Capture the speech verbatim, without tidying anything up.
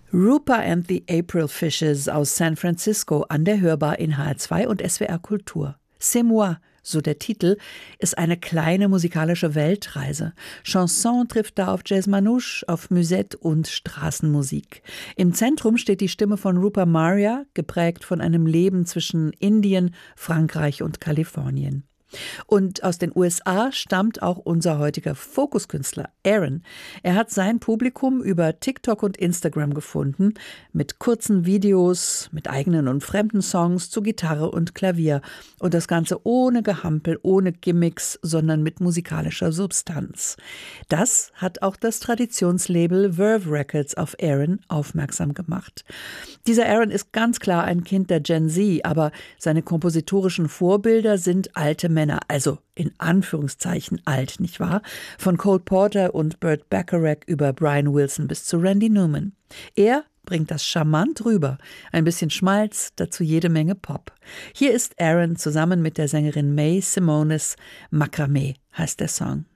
Rupa and the April Fishes aus San Francisco an der Hörbar in H R zwei und S W R Kultur. C'est moi, so der Titel, ist eine kleine musikalische Weltreise. Chanson trifft da auf Jazz Manouche, auf Musette und Straßenmusik. Im Zentrum steht die Stimme von Rupa Marya, geprägt von einem Leben zwischen Indien, Frankreich und Kalifornien. Und aus den U S A stammt auch unser heutiger Fokuskünstler Aaron. Er hat sein Publikum über TikTok und Instagram gefunden, mit kurzen Videos, mit eigenen und fremden Songs zu Gitarre und Klavier. Und das Ganze ohne Gehampel, ohne Gimmicks, sondern mit musikalischer Substanz. Das hat auch das Traditionslabel Verve Records auf Aaron aufmerksam gemacht. Dieser Aaron ist ganz klar ein Kind der Gen Z, aber seine kompositorischen Vorbilder sind alte Männer. Männer, also in Anführungszeichen alt, nicht wahr? Von Cole Porter und Burt Bacharach über Brian Wilson bis zu Randy Newman. Er bringt das charmant rüber. Ein bisschen Schmalz, dazu jede Menge Pop. Hier ist Aaron zusammen mit der Sängerin May Simonis. Makramee heißt der Song.